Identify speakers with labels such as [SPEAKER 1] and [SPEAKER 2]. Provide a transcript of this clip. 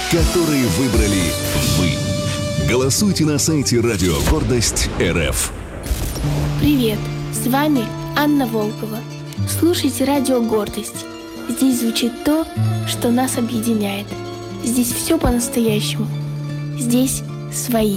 [SPEAKER 1] которые выбрали вы. Голосуйте на сайте «Радио Гордость РФ».
[SPEAKER 2] Привет, с вами Анна Волкова. Слушайте «Радио Гордость». Здесь звучит то, что нас объединяет. Здесь все по-настоящему. Здесь свои.